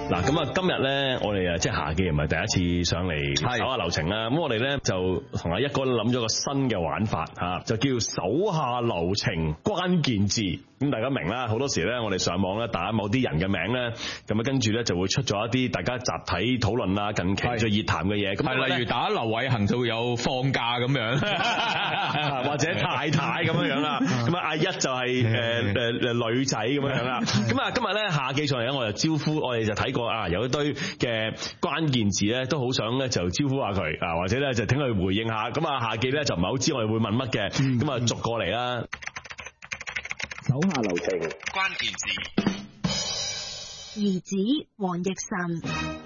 嗱，咁啊，今日咧，我哋即係夏記唔係第一次上嚟手下留情啦。咁我哋咧就同阿一哥諗咗個新嘅玩法嚇，就叫手下留情關鍵字。咁大家明啦，好多時咧，我哋上網咧打某啲人嘅名咧，咁啊跟住咧就會出咗一啲大家集體討論啦，近期最熱談嘅嘢。咁係例如打劉偉恒就會有放假咁樣， 或者太太咁樣啦。咁啊，阿一就係女仔咁樣啦。咁啊，今日咧夏記上嚟咧，我就招呼，我哋就睇過啊，有一堆嘅關鍵字咧，都好想咧就招呼下佢啊，或者咧就聽佢回應下。咁啊，夏記咧就唔係好知我哋會問乜嘅，咁啊逐過嚟啦。 手下留情關鍵字： 兒子黃奕晨。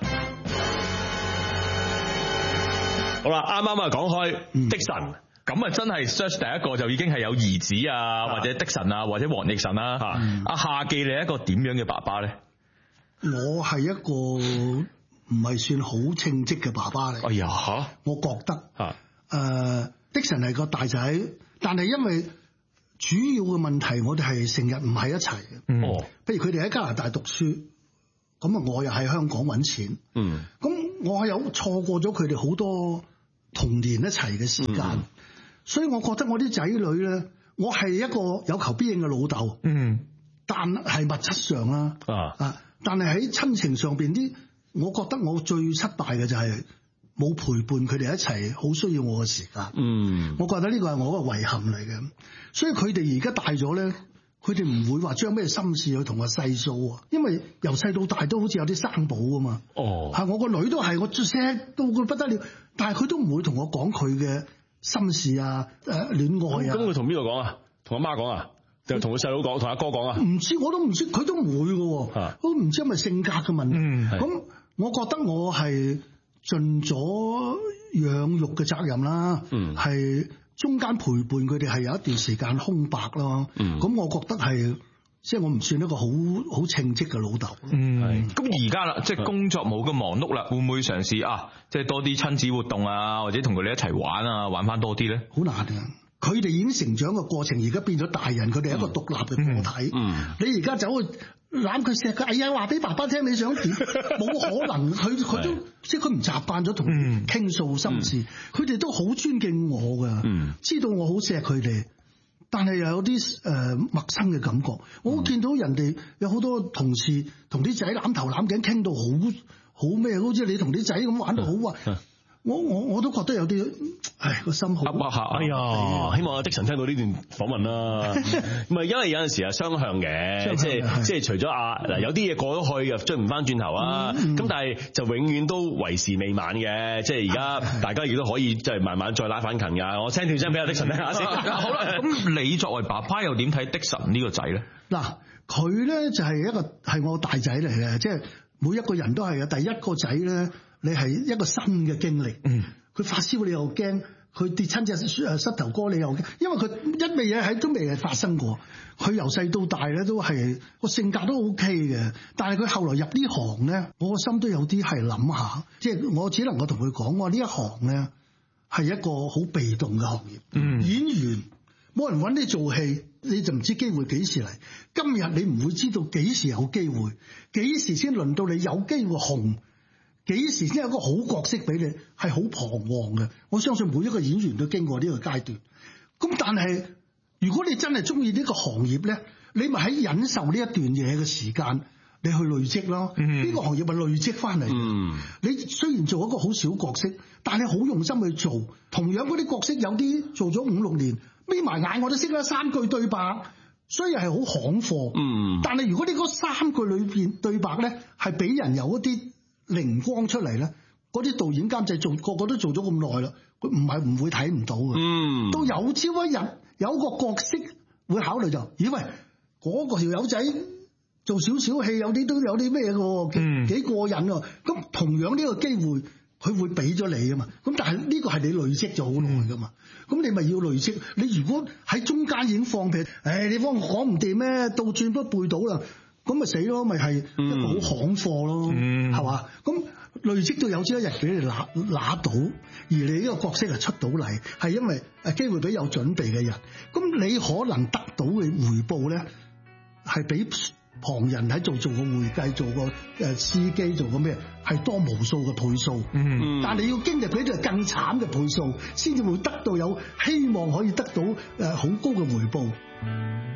好啦，啱啱啊講開的神， 咁啊真係 search 第一個就已經係有兒子啊，或者的神啊，或者黃奕晨啦。阿夏記你係一個點樣嘅爸爸咧？ 我係一個唔係算好稱職嘅爸爸嚟。 哎呀嚇！ 我覺得的神係個大仔，但係因為主要嘅問題，我哋係成日唔喺一齊嘅。 哦， 譬如佢哋喺加拿大讀書，咁啊我又喺香港揾錢。咁我有錯過咗佢哋好多童年一齊嘅時間。所以我覺得我啲仔女咧，我係一個有求必應嘅老豆。但係物質上啦，但係喺親情上邊啲，我覺得我最失敗嘅就係冇陪伴佢哋一齊，好需要我嘅時間。我覺得呢個係我嘅遺憾嚟嘅。所以佢哋而家大咗咧，佢哋唔會話將咩心事去同我細數啊，因為由細到大都好似有啲生保啊嘛。係我個女都係，我錫到佢不得了，但係佢都唔會同我講佢嘅心事啊，戀愛啊。 咁佢同邊個講啊？同阿媽講啊？就同佢細佬講，同阿哥講啊？ 唔知，我都唔知，佢都唔會嘅。都唔知係咪性格嘅問題。咁我覺得我係盡咗養育嘅責任啦。係中間陪伴佢哋係有一段時間空白咯。咁我覺得係，即係我唔算一個好稱職嘅老豆。 咁而家啦，即係工作冇咁忙碌啦，會唔會嘗試啊？即係多啲親子活動啊，或者同佢哋一齊玩啊，玩翻多啲咧？ 好難嘅。佢哋已經成長嘅過程，而家變咗大人，佢哋係一個獨立嘅個體。你而家走去攬佢錫佢，哎呀，話俾爸爸聽你想點？冇可能，佢都即係佢唔習慣咗同傾訴心事。佢哋都好尊敬我噶，知道我好錫佢哋，但係又有啲陌生嘅感覺。我見到人哋有好多同事同啲仔攬頭攬頸傾到好咩，好似你同啲仔咁玩到好啊！我都覺得有啲，個心好。 哎呀，希望阿的神聽到呢段訪問啦。唔係，因為有陣時係雙向嘅，即係除咗嗱有啲嘢過咗去又追唔翻轉頭啊。咁但係就永遠都為時未晚嘅，即係而家大家亦都可以即係慢慢再拉翻近㗎。我聲條聲俾阿的神聽下先。 好啦，咁你作為爸爸又點睇的神呢個仔咧？ 嗱，佢咧就係我大仔嚟嘅，即係每一個人都係嘅。第一個仔咧。你係一個新嘅經歷，佢發燒你又驚，佢跌親隻膝頭哥你又驚，因為佢一味嘢都未係發生過。佢由細到大咧都係個性格都 OK 嘅，但係佢後來入呢行咧，我個心都有啲係諗下，即係我只能夠同佢講，我呢一行咧係一個好被動嘅行業。演員冇人揾你做戲，你就唔知機會幾時嚟。今日你唔會知道幾時有機會，幾時先輪到你有機會紅。幾時先有個好角色俾你，係好彷徨嘅。我相信每一個演員都經過呢個階段。咁但係如果你真係中意呢個行業咧，你咪喺忍受呢一段嘢嘅時間，你去累積咯。呢個行業咪累積翻嚟。你雖然做一個好小角色，但係好用心去做。同樣嗰啲角色有啲做咗5-6年，眯埋眼我都識得3句對白，雖然係好行貨。但係如果你嗰3句裏邊對白咧，係俾人有一啲靈光出嚟咧，嗰啲導演監製個個都做咗咁耐啦，佢唔會睇唔到嘅。到有朝一日有個角色會考慮就，以為嗰個條友仔做少少戲，有啲都有啲咩嘅，幾過癮喎。咁同樣呢個機會，佢會俾咗你啊嘛。咁但係呢個係你累積咗好耐噶嘛。咁你咪要累積。你如果喺中間已經放屁，你幫我講唔掂咩？倒轉都背到啦。咁咪死咯，咪係一個好行貨咯，係嘛？咁累積到有朝一日俾你拿到，而你呢個角色係出到嚟，係因為機會俾有準備嘅人。咁你可能得到嘅回報咧，係比旁人喺做個會計、做個司機、做個咩，係多無數嘅倍數。但你要經歷佢啲更慘嘅倍數，先至會得到有希望可以得到好高嘅回報。